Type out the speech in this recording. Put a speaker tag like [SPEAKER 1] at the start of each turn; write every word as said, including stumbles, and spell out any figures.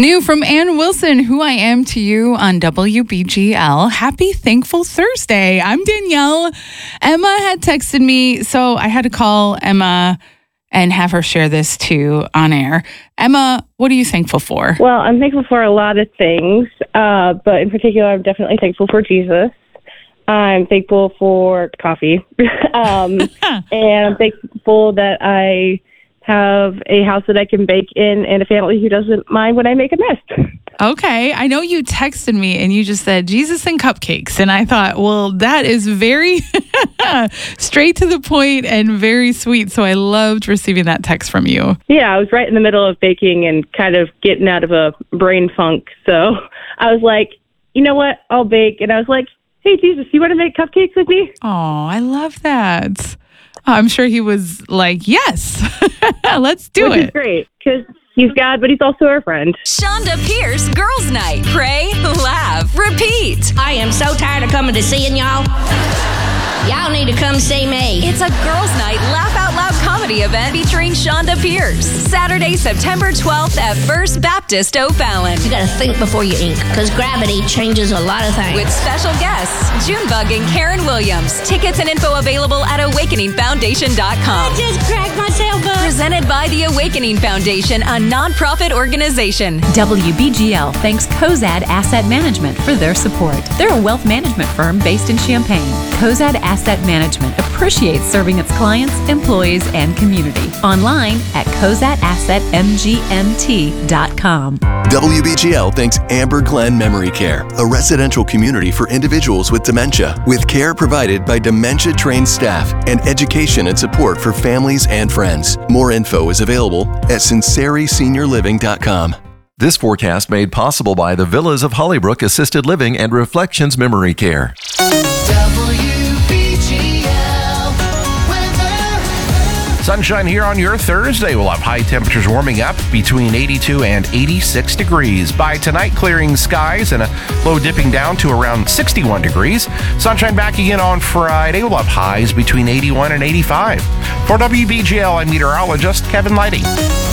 [SPEAKER 1] New from Ann Wilson, Who I Am to You on W B G L. Happy Thankful Thursday. I'm Danielle. Emma had texted me, so I had to call Emma and have her share this too on air. Emma, what are you thankful for?
[SPEAKER 2] Well, I'm thankful for a lot of things, uh, but in particular, I'm definitely thankful for Jesus. I'm thankful for coffee. um, and I'm thankful that I have a house that I can bake in and a family who doesn't mind when I make a mess.
[SPEAKER 1] Okay. I know you texted me and you just said Jesus and cupcakes. And I thought, well, that is very straight to the point and very sweet. So I loved receiving that text from you.
[SPEAKER 2] Yeah, I was right in the middle of baking and kind of getting out of a brain funk. So I was like, you know what? I'll bake. And I was like, hey, Jesus, you want to make cupcakes with me?
[SPEAKER 1] Oh, I love that. I'm sure he was like, yes, let's do
[SPEAKER 2] Which
[SPEAKER 1] it.
[SPEAKER 2] Which is great, because he's God, but he's also our friend.
[SPEAKER 3] Shonda Pierce Girls Night. Pray, laugh, repeat.
[SPEAKER 4] I am so tired of coming to seeing y'all. Y'all need to come see me.
[SPEAKER 3] It's a Girls Night Laugh Out Loud comedy event featuring Shonda Pierce. Saturday, September twelfth at First Baptist O'Fallon.
[SPEAKER 4] You gotta think before you ink, because gravity changes a lot of things.
[SPEAKER 3] With special guests, Junebug and Karen Williams. Tickets and info available at awakening foundation dot com.
[SPEAKER 4] I just cracked myself up.
[SPEAKER 3] Presented by the Awakening Foundation, a nonprofit organization.
[SPEAKER 5] W B G L thanks Cozad Asset Management for their support. They're a wealth management firm based in Champaign. Cozad Asset Management appreciates serving its clients, employees, and community. Online at cozad asset m g m t dot com.
[SPEAKER 6] W B G L thanks Amber Glen Memory Care, a residential community for individuals with dementia, with care provided by dementia-trained staff and education and support for families and friends. More info is available at sinceri senior living dot com.
[SPEAKER 7] This forecast made possible by the Villas of Hollybrook Assisted Living and Reflections Memory Care.
[SPEAKER 8] Sunshine here on your Thursday. We'll have high temperatures warming up between eighty-two and eighty-six degrees. By tonight, clearing skies and a low dipping down to around sixty-one degrees. Sunshine back again on Friday. We'll have highs between eighty-one and eighty-five. For W B G L, I'm meteorologist Kevin Lighty.